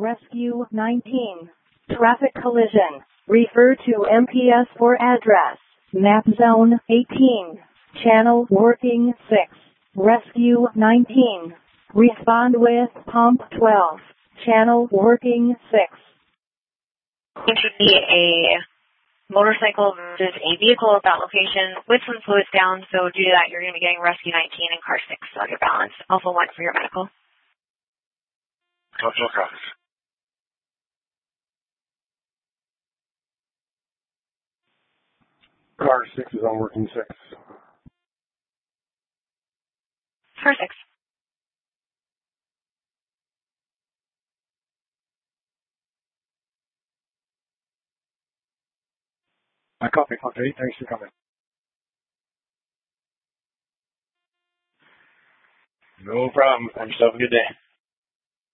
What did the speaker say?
Rescue 19. Traffic collision. Refer to MPS for address. Map zone 18. Channel working 6. Rescue 19. Respond with pump 12. Channel working 6. It should be a motorcycle versus a vehicle at that location with some fluids down, so due to that you're going to be getting Rescue 19 and car 6 on your balance. Alpha 1 for your medical. Total copies. Car 6 is on working 6. Car 6. I copy. Okay, thanks for coming. No problem. Have yourself a good day.